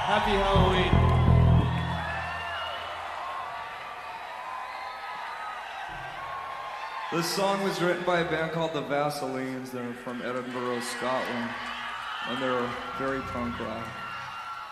Happy Halloween. This song was written by a band called the Vaselines. They're from Edinburgh, Scotland, and they're very punk rock.